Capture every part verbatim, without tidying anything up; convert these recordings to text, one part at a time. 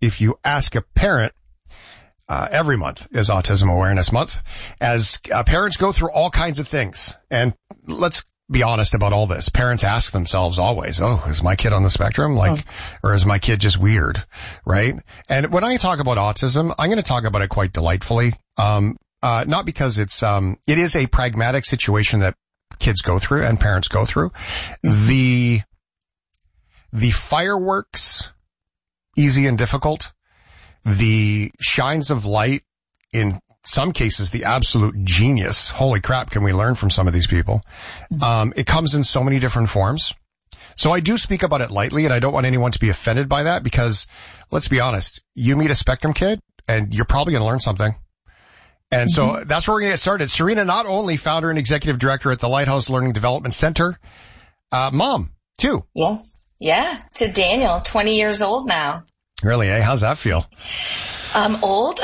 if you ask a parent, uh, every month is Autism Awareness Month, as uh, parents go through all kinds of things. And let's be honest about all this. Parents ask themselves always, oh, is my kid on the spectrum? Like, oh. or is my kid just weird? Right? And when I talk about autism, I'm going to talk about it quite delightfully. Um, uh, not because it's, um, it is a pragmatic situation that kids go through and parents go through. Mm-hmm. The, the fireworks, easy and difficult, the shines of light, in some cases, the absolute genius. Holy crap, can we learn from some of these people? Mm-hmm. Um, it comes in so many different forms. So I do speak about it lightly, and I don't want anyone to be offended by that, because let's be honest, you meet a spectrum kid and you're probably going to learn something. And mm-hmm. so that's where we're going to get started. Serena, not only founder and executive director at the Lighthouse Learning Development Center, uh, mom too. Yes. Yeah. To Daniel, twenty years old now. Really, eh? How's that feel? Um, old.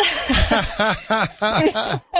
uh,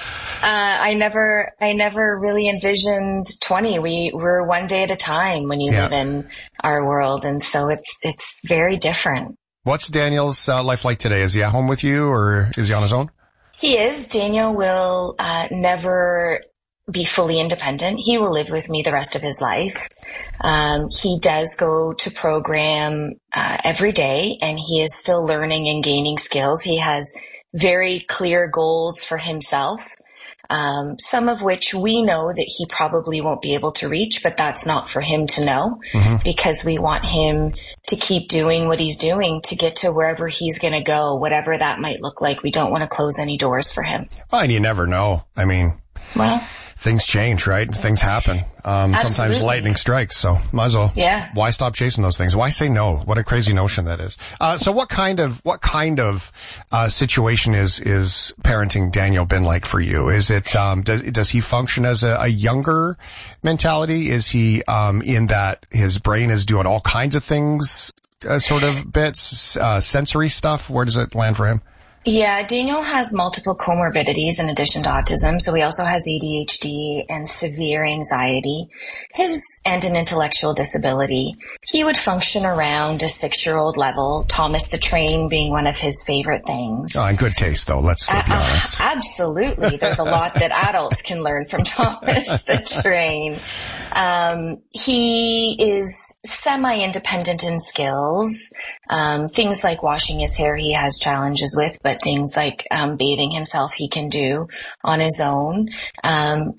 I never, I never really envisioned twenty. We were one day at a time when you yeah. live in our world. And so it's, it's very different. What's Daniel's uh, life like today? Is he at home with you, or is he on his own? He is. Daniel will, uh, never be fully independent. He will live with me the rest of his life. Um, he does go to program uh, every day, and he is still learning and gaining skills. He has very clear goals for himself, um, some of which we know that he probably won't be able to reach, but that's not for him to know, mm-hmm. because we want him to keep doing what he's doing to get to wherever he's going to go, whatever that might look like. We don't want to close any doors for him. Well, and you never know. I mean, well, things change, right? Things happen. Um, sometimes lightning strikes, so might as well. Yeah. Why stop chasing those things? Why say no? What a crazy notion that is. Uh, so what kind of, what kind of, uh, situation is, is parenting Daniel been like for you? Is it, um, does, does he function as a, a younger mentality? Is he, um, in that his brain is doing all kinds of things, uh, sort of bits, uh, sensory stuff? Where does it land for him? Yeah, Daniel has multiple comorbidities in addition to autism. So he also has A D H D and severe anxiety, his and an intellectual disability. He would function around a six-year-old level, Thomas the Train being one of his favorite things. Oh, in good taste, though. Let's uh, be honest. Uh, absolutely. There's a lot that adults can learn from Thomas the Train. Um, he is semi-independent in skills. Um, things like washing his hair he has challenges with, but things like um, bathing himself he can do on his own. Um,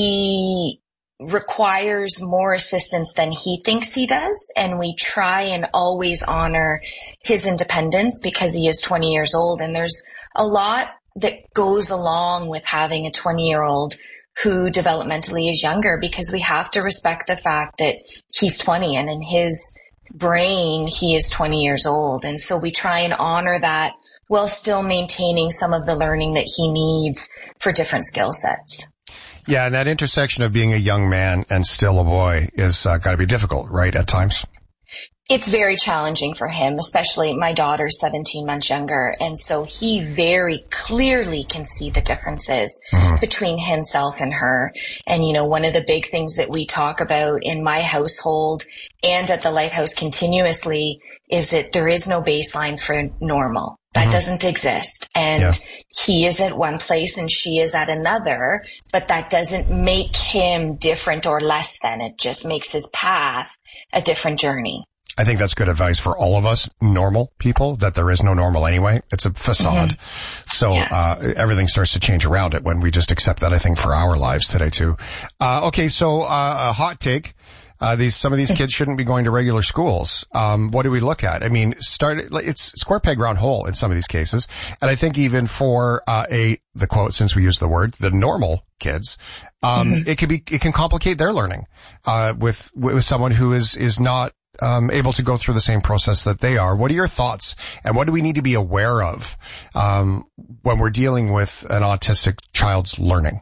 he requires more assistance than he thinks he does, and we try and always honor his independence because he is twenty years old, and there's a lot that goes along with having a twenty-year-old who developmentally is younger, because we have to respect the fact that he's twenty and in his brain he is twenty years old, and so we try and honor that while still maintaining some of the learning that he needs for different skill sets. Yeah, and that intersection of being a young man and still a boy is uh, got to be difficult, right, at times? It's very challenging for him, especially my daughter's seventeen months younger, and so he very clearly can see the differences mm-hmm. between himself and her. And, you know, one of the big things that we talk about in my household and at the Lighthouse continuously is that there is no baseline for normal. That mm-hmm. doesn't exist. And yeah. he is at one place and she is at another, but that doesn't make him different or less than. It just makes his path a different journey. I think that's good advice for all of us normal people, that there is no normal anyway. It's a facade. Mm-hmm. So yeah. uh everything starts to change around it when we just accept that, I think, for our lives today too. Uh okay, so uh a hot take. Uh, these, some of these kids shouldn't be going to regular schools. Um, what do we look at? I mean, start, it's square peg round hole in some of these cases. And I think even for, uh, a, the quote, since we use the word, the normal kids, um, mm-hmm. it could be, it can complicate their learning, uh, with, with someone who is, is not, um, able to go through the same process that they are. What are your thoughts? And what do we need to be aware of, um, when we're dealing with an autistic child's learning?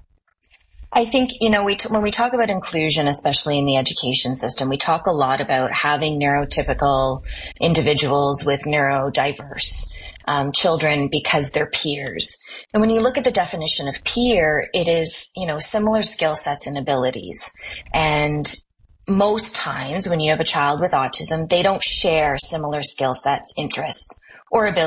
I think, you know, we t- when we talk about inclusion, especially in the education system, we talk a lot about having neurotypical individuals with neurodiverse um, children because they're peers. And when you look at the definition of peer, it is, you know, similar skill sets and abilities. And most times when you have a child with autism, they don't share similar skill sets, interests, or abilities.